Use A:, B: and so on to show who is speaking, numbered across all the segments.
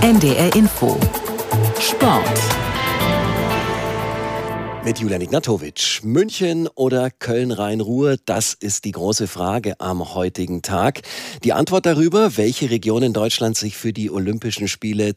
A: NDR Info Sport
B: mit Julian Ignatowitsch. München oder Köln-Rhein-Ruhr, das ist die große Frage am heutigen Tag. Die Antwort darüber, welche Region in Deutschland sich für die Olympischen Spiele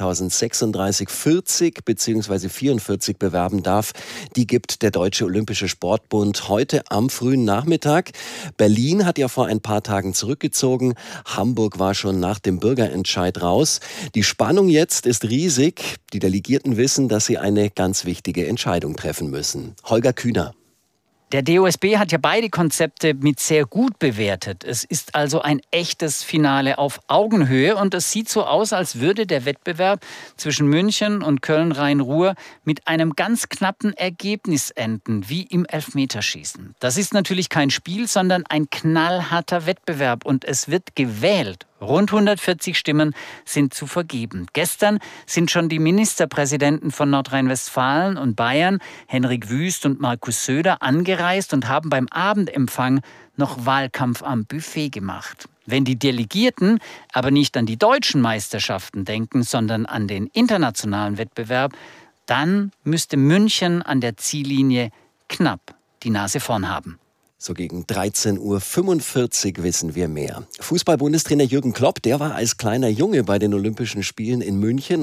B: 2036 40 bzw. 44 bewerben darf, die gibt der Deutsche Olympische Sportbund heute am frühen Nachmittag. Berlin hat ja vor ein paar Tagen zurückgezogen. Hamburg war schon nach dem Bürgerentscheid raus. Die Spannung jetzt ist riesig. Die Delegierten wissen, dass sie eine ganz wichtige Entscheidung treffen müssen. Holger Kühner.
C: Der DOSB hat ja beide Konzepte mit sehr gut bewertet. Es ist also ein echtes Finale auf Augenhöhe und es sieht so aus, als würde der Wettbewerb zwischen München und Köln-Rhein-Ruhr mit einem ganz knappen Ergebnis enden, wie im Elfmeterschießen. Das ist natürlich kein Spiel, sondern ein knallharter Wettbewerb und es wird gewählt. Rund 140 Stimmen sind zu vergeben. Gestern sind schon die Ministerpräsidenten von Nordrhein-Westfalen und Bayern, Henrik Wüst und Markus Söder, angereist und haben beim Abendempfang noch Wahlkampf am Buffet gemacht. Wenn die Delegierten aber nicht an die deutschen Meisterschaften denken, sondern an den internationalen Wettbewerb, dann müsste München an der Ziellinie knapp die Nase vorn haben.
B: So gegen 13:45 Uhr wissen wir mehr. Fußball-Bundestrainer Jürgen Klopp, der war als kleiner Junge bei den Olympischen Spielen in München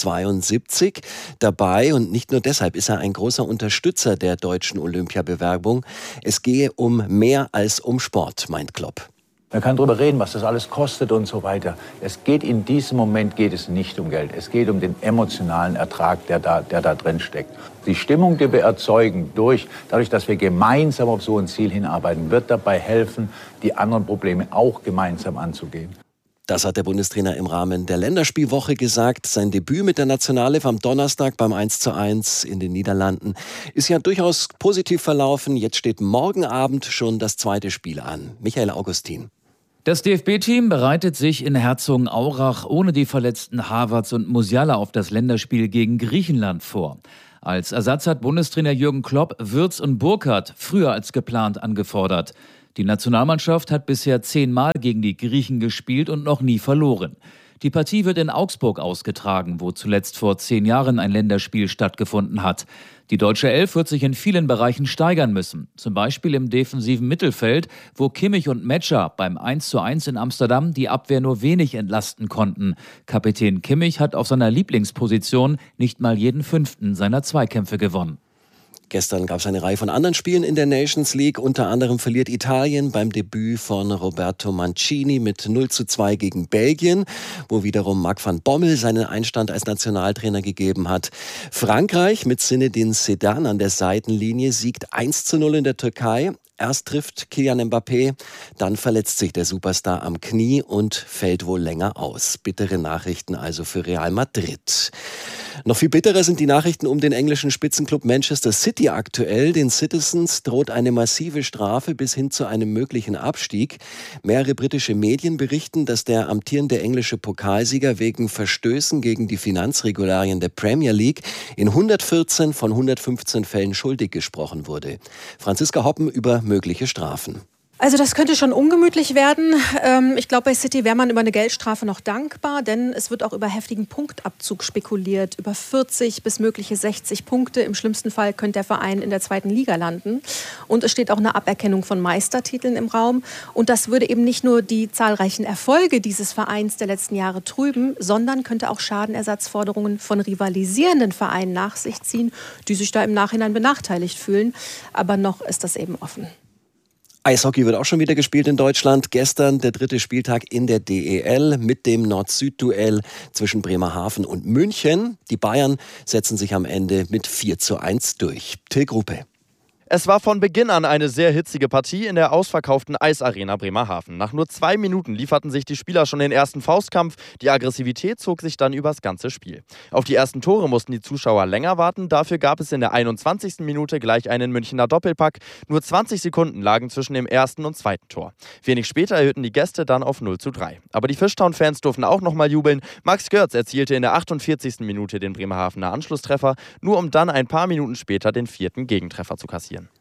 B: 1972 dabei. Und nicht nur deshalb ist er ein großer Unterstützer der deutschen Olympiabewerbung. Es gehe um mehr als um Sport, meint Klopp.
D: Man kann darüber reden, was das alles kostet und so weiter. In diesem Moment geht es nicht um Geld. Es geht um den emotionalen Ertrag, der da drin steckt. Die Stimmung, die wir erzeugen, dadurch, dass wir gemeinsam auf so ein Ziel hinarbeiten, wird dabei helfen, die anderen Probleme auch gemeinsam anzugehen.
B: Das hat der Bundestrainer im Rahmen der Länderspielwoche gesagt. Sein Debüt mit der Nationalelf am Donnerstag beim 1:1 in den Niederlanden ist ja durchaus positiv verlaufen. Jetzt steht morgen Abend schon das zweite Spiel an. Michael Augustin.
E: Das DFB-Team bereitet sich in Herzogenaurach ohne die verletzten Havertz und Musiala auf das Länderspiel gegen Griechenland vor. Als Ersatz hat Bundestrainer Jürgen Klopp Wirtz und Burkhardt früher als geplant angefordert. Die Nationalmannschaft hat bisher 10 Mal gegen die Griechen gespielt und noch nie verloren. Die Partie wird in Augsburg ausgetragen, wo zuletzt vor 10 Jahren ein Länderspiel stattgefunden hat. Die deutsche Elf wird sich in vielen Bereichen steigern müssen. Zum Beispiel im defensiven Mittelfeld, wo Kimmich und Metscher beim 1:1 in Amsterdam die Abwehr nur wenig entlasten konnten. Kapitän Kimmich hat auf seiner Lieblingsposition nicht mal jeden 5. seiner Zweikämpfe gewonnen.
B: Gestern gab es eine Reihe von anderen Spielen in der Nations League. Unter anderem verliert Italien beim Debüt von Roberto Mancini mit 0:2 gegen Belgien, wo wiederum Marc van Bommel seinen Einstand als Nationaltrainer gegeben hat. Frankreich mit Zinedine Zidane an der Seitenlinie siegt 1:0 in der Türkei. Erst trifft Kylian Mbappé, dann verletzt sich der Superstar am Knie und fällt wohl länger aus. Bittere Nachrichten also für Real Madrid. Noch viel bitterer sind die Nachrichten um den englischen Spitzenklub Manchester City aktuell. Den Citizens droht eine massive Strafe bis hin zu einem möglichen Abstieg. Mehrere britische Medien berichten, dass der amtierende englische Pokalsieger wegen Verstößen gegen die Finanzregularien der Premier League in 114 von 115 Fällen schuldig gesprochen wurde. Franziska Hoppen über mögliche Strafen.
F: Also das könnte schon ungemütlich werden. Ich glaube, bei City wäre man über eine Geldstrafe noch dankbar, denn es wird auch über heftigen Punktabzug spekuliert. Über 40 bis mögliche 60 Punkte. Im schlimmsten Fall könnte der Verein in der 2. Liga landen. Und es steht auch eine Aberkennung von Meistertiteln im Raum. Und das würde eben nicht nur die zahlreichen Erfolge dieses Vereins der letzten Jahre trüben, sondern könnte auch Schadenersatzforderungen von rivalisierenden Vereinen nach sich ziehen, die sich da im Nachhinein benachteiligt fühlen. Aber noch ist das eben offen.
B: Eishockey wird auch schon wieder gespielt in Deutschland. Gestern der 3. Spieltag in der DEL mit dem Nord-Süd-Duell zwischen Bremerhaven und München. Die Bayern setzen sich am Ende mit 4:1 durch. Till Gruppe.
G: Es war von Beginn an eine sehr hitzige Partie in der ausverkauften Eisarena Bremerhaven. Nach nur 2 Minuten lieferten sich die Spieler schon den ersten Faustkampf. Die Aggressivität zog sich dann übers ganze Spiel. Auf die ersten Tore mussten die Zuschauer länger warten. Dafür gab es in der 21. Minute gleich einen Münchner Doppelpack. Nur 20 Sekunden lagen zwischen dem ersten und zweiten Tor. Wenig später erhöhten die Gäste dann auf 0:3. Aber die Fishtown-Fans durften auch nochmal jubeln. Max Görz erzielte in der 48. Minute den Bremerhavener Anschlusstreffer, nur um dann ein paar Minuten später den 4. Gegentreffer zu kassieren.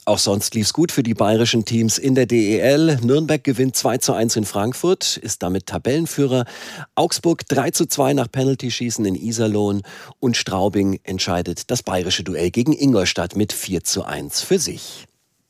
B: Auch sonst lief's gut für die bayerischen Teams in der DEL. Nürnberg gewinnt 2:1 in Frankfurt, ist damit Tabellenführer. Augsburg 3:2 nach Penaltyschießen in Iserlohn. Und Straubing entscheidet das bayerische Duell gegen Ingolstadt mit 4:1 für sich.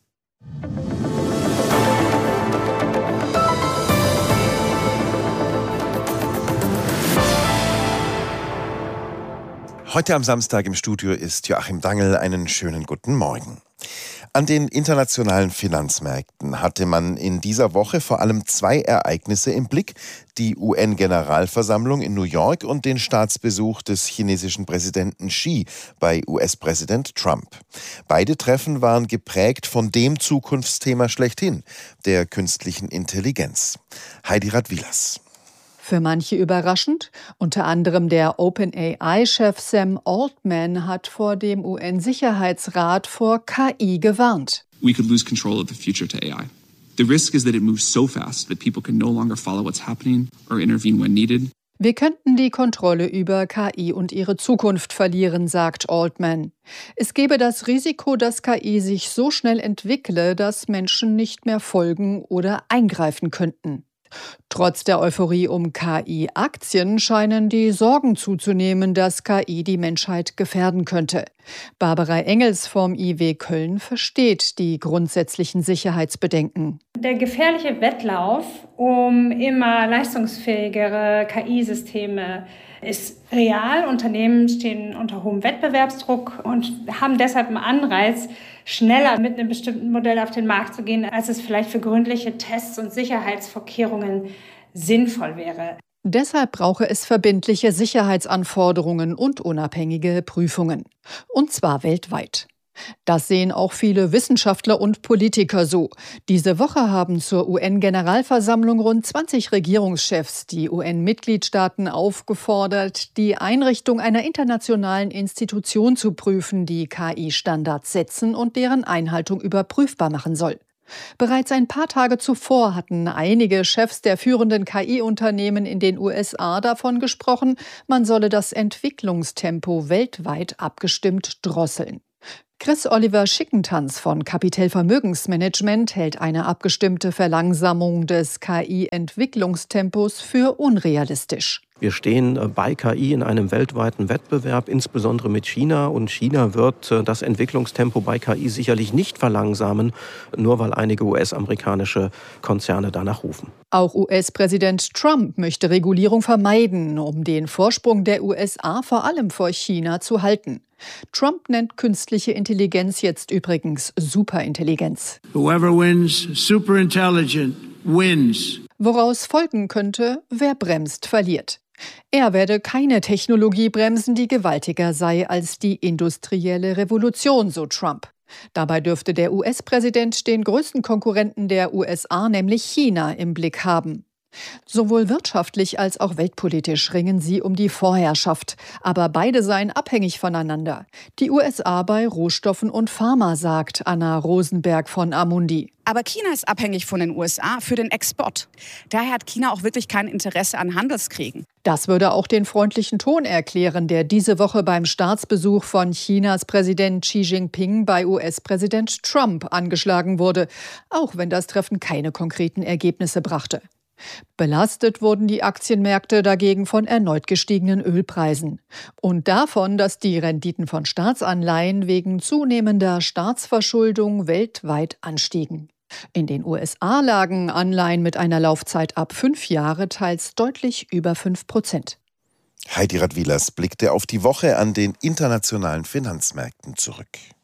H: Heute am Samstag im Studio ist Joachim Dangl. Einen schönen guten Morgen. An den internationalen Finanzmärkten hatte man in dieser Woche vor allem zwei Ereignisse im Blick: die UN-Generalversammlung in New York und den Staatsbesuch des chinesischen Präsidenten Xi bei US-Präsident Trump. Beide Treffen waren geprägt von dem Zukunftsthema schlechthin, der künstlichen Intelligenz. Heidi Radwilas.
I: Für manche überraschend. Unter anderem der OpenAI-Chef Sam Altman hat vor dem UN-Sicherheitsrat vor KI gewarnt.
J: We could lose control of the future to AI. The risk is that it moves so fast that people can no longer follow what's happening or intervene when needed.
I: Wir könnten die Kontrolle über KI und ihre Zukunft verlieren, sagt Altman. Es gebe das Risiko, dass KI sich so schnell entwickle, dass Menschen nicht mehr folgen oder eingreifen könnten. Trotz der Euphorie um KI-Aktien scheinen die Sorgen zuzunehmen, dass KI die Menschheit gefährden könnte. Barbara Engels vom IW Köln versteht die grundsätzlichen Sicherheitsbedenken.
K: Der gefährliche Wettlauf um immer leistungsfähigere KI-Systeme ist real. Unternehmen stehen unter hohem Wettbewerbsdruck und haben deshalb einen Anreiz, schneller mit einem bestimmten Modell auf den Markt zu gehen, als es vielleicht für gründliche Tests und Sicherheitsvorkehrungen sinnvoll wäre.
I: Deshalb brauche es verbindliche Sicherheitsanforderungen und unabhängige Prüfungen. Und zwar weltweit. Das sehen auch viele Wissenschaftler und Politiker so. Diese Woche haben zur UN-Generalversammlung rund 20 Regierungschefs die UN-Mitgliedstaaten aufgefordert, die Einrichtung einer internationalen Institution zu prüfen, die KI-Standards setzen und deren Einhaltung überprüfbar machen soll. Bereits ein paar Tage zuvor hatten einige Chefs der führenden KI-Unternehmen in den USA davon gesprochen, man solle das Entwicklungstempo weltweit abgestimmt drosseln. Chris Oliver Schickentanz von Capital Vermögensmanagement hält eine abgestimmte Verlangsamung des KI-Entwicklungstempos für unrealistisch.
L: Wir stehen bei KI in einem weltweiten Wettbewerb, insbesondere mit China. Und China wird das Entwicklungstempo bei KI sicherlich nicht verlangsamen, nur weil einige US-amerikanische Konzerne danach rufen.
I: Auch US-Präsident Trump möchte Regulierung vermeiden, um den Vorsprung der USA vor allem vor China zu halten. Trump nennt künstliche Intelligenz jetzt übrigens Superintelligenz.
M: Whoever wins, superintelligent, wins.
I: Woraus folgen könnte, wer bremst, verliert. Er werde keine Technologie bremsen, die gewaltiger sei als die industrielle Revolution, so Trump. Dabei dürfte der US-Präsident den größten Konkurrenten der USA, nämlich China, im Blick haben. Sowohl wirtschaftlich als auch weltpolitisch ringen sie um die Vorherrschaft. Aber beide seien abhängig voneinander. Die USA bei Rohstoffen und Pharma, sagt Anna Rosenberg von Amundi.
N: Aber China ist abhängig von den USA für den Export. Daher hat China auch wirklich kein Interesse an Handelskriegen.
I: Das würde auch den freundlichen Ton erklären, der diese Woche beim Staatsbesuch von Chinas Präsident Xi Jinping bei US-Präsident Trump angeschlagen wurde, auch wenn das Treffen keine konkreten Ergebnisse brachte. Belastet wurden die Aktienmärkte dagegen von erneut gestiegenen Ölpreisen und davon, dass die Renditen von Staatsanleihen wegen zunehmender Staatsverschuldung weltweit anstiegen. In den USA lagen Anleihen mit einer Laufzeit ab 5 Jahre teils deutlich über 5%.
H: Heidi Radwilas blickte auf die Woche an den internationalen Finanzmärkten zurück.